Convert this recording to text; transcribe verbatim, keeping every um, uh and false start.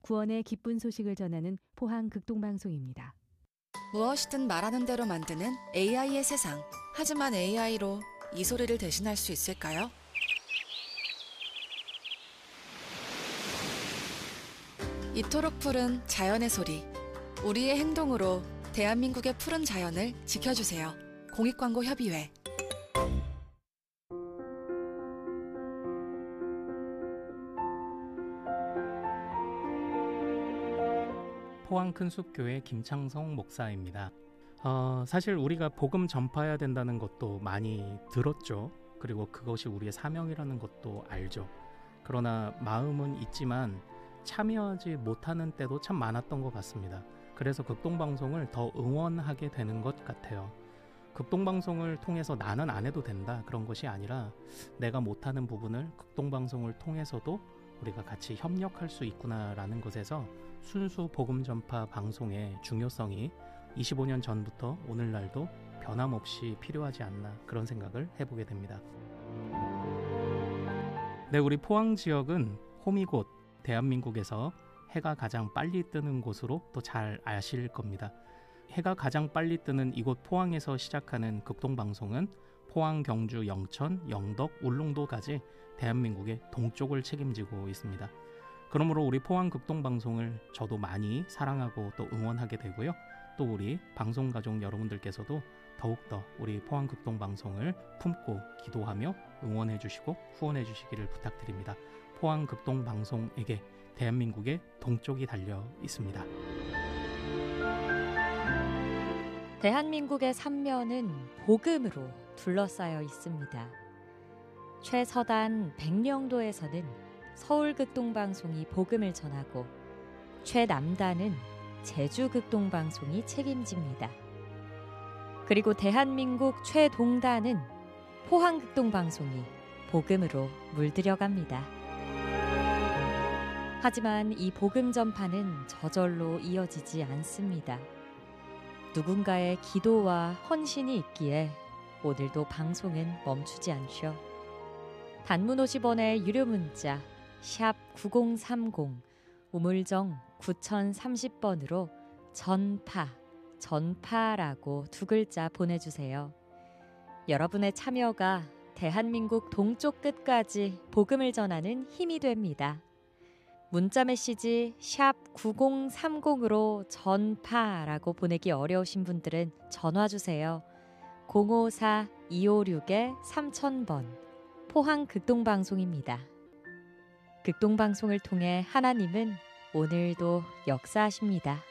구원의 기쁜 소식을 전하는 포항 극동방송입니다. 무엇이든 말하는 대로 만드는 에이아이의 세상. 하지만 에이아이로 이 소리를 대신할 수 있을까요? 이토록 푸른 자연의 소리. 우리의 행동으로 대한민국의 푸른 자연을 지켜주세요. 공익광고협의회. 포항 큰숲교회 김창성 목사입니다. 어, 사실 우리가 복음 전파해야 된다는 것도 많이 들었죠. 그리고 그것이 우리의 사명이라는 것도 알죠. 그러나 마음은 있지만 참여하지 못하는 때도 참 많았던 것 같습니다. 그래서 극동방송을 더 응원하게 되는 것 같아요. 극동방송을 통해서 나는 안 해도 된다, 그런 것이 아니라 내가 못하는 부분을 극동방송을 통해서도 우리가 같이 협력할 수 있구나라는 것에서 순수 복음 전파 방송의 중요성이 이십오 년 전부터 오늘날도 변함없이 필요하지 않나, 그런 생각을 해보게 됩니다. 네, 우리 포항 지역은 홈이곳 대한민국에서 해가 가장 빨리 뜨는 곳으로 또 잘 아실 겁니다. 해가 가장 빨리 뜨는 이곳 포항에서 시작하는 극동방송은 포항, 경주, 영천, 영덕, 울릉도까지 대한민국의 동쪽을 책임지고 있습니다. 그러므로 우리 포항 극동방송을 저도 많이 사랑하고 또 응원하게 되고요. 또 우리 방송가족 여러분들께서도 더욱더 우리 포항 극동방송을 품고 기도하며 응원해 주시고 후원해 주시기를 부탁드립니다. 포항 극동방송에게 대한민국의 동쪽이 달려 있습니다. 대한민국의 삼면은 복음으로 둘러싸여 있습니다. 최서단 백령도에서는 서울극동방송이 복음을 전하고 최남단은 제주극동방송이 책임집니다. 그리고 대한민국 최동단은 포항극동방송이 복음으로 물들여갑니다. 하지만 이 복음 전파는 저절로 이어지지 않습니다. 누군가의 기도와 헌신이 있기에 오늘도 방송은 멈추지 않죠. 단문 오십 원의 유료 문자 샵 구공삼공, 우물정 구공삼공 번으로 전파, 전파라고 두 글자 보내주세요. 여러분의 참여가 대한민국 동쪽 끝까지 복음을 전하는 힘이 됩니다. 문자 메시지 샵 구공삼공으로 전파라고 보내기 어려우신 분들은 전화 주세요. 공오사 이오육 삼천 번 포항 극동방송입니다. 극동방송을 통해 하나님은 오늘도 역사하십니다.